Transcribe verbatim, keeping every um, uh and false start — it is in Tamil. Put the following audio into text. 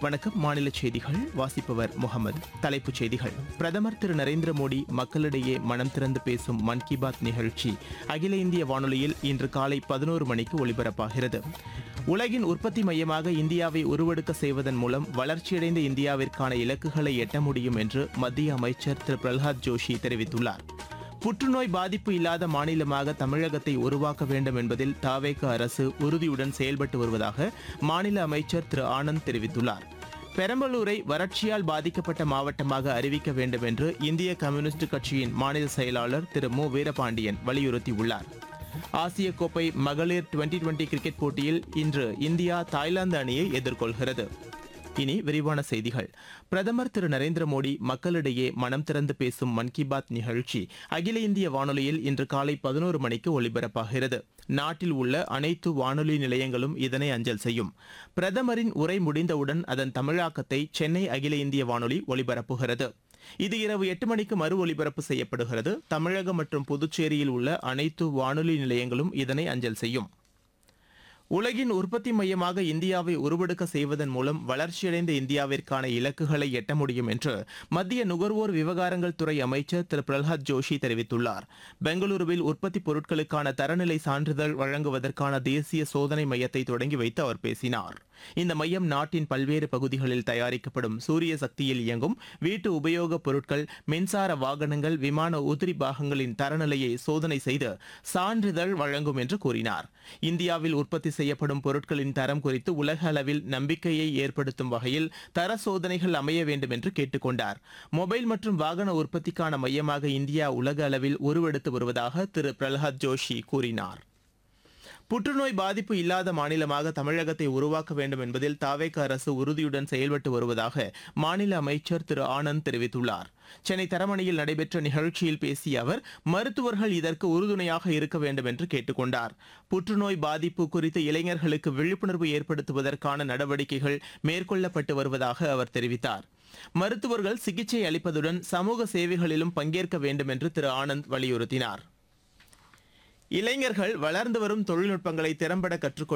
வணக்கம். மாநில செய்திகள் வாசிப்பவர் முகமது. தலைப்புச் செய்திகள்: பிரதமர் திரு நரேந்திர மோடி மக்களிடையே மனம் திறந்து பேசும் மன் கி பாத் நிகழ்ச்சி அகில இந்திய வானொலியில் இன்று காலை பதினோரு மணிக்கு ஒலிபரப்பாகிறது. உலகின் உற்பத்தி மையமாக இந்தியாவை உருவெடுக்க செய்வதன் மூலம் வளர்ச்சியடைந்த இந்தியாவிற்கான இலக்குகளை எட்ட முடியும் என்று மத்திய அமைச்சர் திரு பிரல்ஹாத் ஜோஷி தெரிவித்துள்ளார். புற்றுநோய் பாதிப்பு இல்லாத மாநிலமாக தமிழகத்தை உருவாக்க வேண்டும் என்பதில் தவேக அரசு உறுதியுடன் செயல்பட்டு வருவதாக மாநில அமைச்சர் திரு ஆனந்த் தெரிவித்துள்ளார். பெரம்பலூரை வறட்சியால் பாதிக்கப்பட்ட மாவட்டமாக அறிவிக்க வேண்டும் என்று இந்திய கம்யூனிஸ்ட் கட்சியின் மாநில செயலாளர் திரு மு வீரபாண்டியன் வலியுறுத்தியுள்ளார். ஆசிய கோப்பை மகளிர் டுவெண்டி டுவெண்டி கிரிக்கெட் போட்டியில் இன்று இந்தியா தாய்லாந்து அணியை எதிர்கொள்கிறது. இனி விரிவான செய்திகள். பிரதமர் திரு நரேந்திர மோடி மக்களிடையே மனம் திறந்து பேசும் மன் கி பாத் நிகழ்ச்சி அகில இந்திய வானொலியில் இன்று காலை பதினோரு மணிக்கு ஒலிபரப்பாகிறது. நாட்டில் உள்ள அனைத்து வானொலி நிலையங்களும் இதனை அஞ்சல் செய்யும். பிரதமரின் உரை முடிந்தவுடன் அதன் தமிழாக்கத்தை சென்னை அகில இந்திய வானொலி ஒலிபரப்புகிறது. இது இரவு எட்டு மணிக்கு மறு ஒலிபரப்பு செய்யப்படுகிறது. தமிழகம் மற்றும் புதுச்சேரியில் உள்ள அனைத்து வானொலி நிலையங்களும் இதனை அஞ்சல் செய்யும். உலகின் உற்பத்தி மையமாக இந்தியாவை உருவெடுக்க செய்வதன் மூலம் வளர்ச்சியடைந்த இந்தியாவிற்கான இலக்குகளை எட்ட முடியும் என்று மத்திய நுகர்வோர் விவகாரங்கள் துறை அமைச்சர் திரு பிரல்ஹாத் ஜோஷி தெரிவித்துள்ளார். பெங்களூருவில் உற்பத்தி பொருட்களுக்கான தரநிலை சான்றிதழ் வழங்குவதற்கான தேசிய சோதனை மையத்தை தொடங்கி வைத்து அவர் பேசினார். இந்த மையம் நாட்டின் பல்வேறு பகுதிகளில் தயாரிக்கப்படும் சூரிய சக்தியில் இயங்கும் வீட்டு உபயோகப் பொருட்கள், மின்சார வாகனங்கள், விமான உதிரி பாகங்களின் தரநிலையை சோதனை செய்து சான்றிதழ் வழங்கும் என்று கூறினார். இந்தியாவில் உற்பத்தி செய்யப்படும் பொருட்களின் தரம் குறித்து உலக அளவில் நம்பிக்கையை ஏற்படுத்தும் வகையில் தர சோதனைகள் அமைய வேண்டும் என்று கேட்டுக் கொண்டார். மொபைல் மற்றும் வாகன உற்பத்திக்கான மையமாக இந்தியா உலக அளவில் உருவெடுத்து வருவதாக திரு பிரல்ஹாத் ஜோஷி கூறினார். புற்றுநோய் பாதிப்பு இல்லாத மாநிலமாக தமிழகத்தை உருவாக்க வேண்டும் என்பதில் தவேக அரசு உறுதியுடன் செயல்பட்டு வருவதாக மாநில அமைச்சர் திரு ஆனந்த் தெரிவித்துள்ளார். சென்னை தரமணியில் நடைபெற்ற நிகழ்ச்சியில் பேசிய அவர், மருத்துவர்கள் இதற்கு உறுதுணையாக இருக்க வேண்டும் என்று கேட்டுக் கொண்டார். புற்றுநோய் பாதிப்பு குறித்து இளைஞர்களுக்கு விழிப்புணர்வு ஏற்படுத்துவதற்கான நடவடிக்கைகள் மேற்கொள்ளப்பட்டு வருவதாக அவர் தெரிவித்தார். மருத்துவர்கள் சிகிச்சை அளிப்பதுடன் சமூக சேவைகளிலும் பங்கேற்க வேண்டும் என்று திரு ஆனந்த் வலியுறுத்தினார். இளைஞர்கள் வளர்ந்து வரும் தொழில்நுட்பங்களை திறம்பட கற்றுக்கொண்டு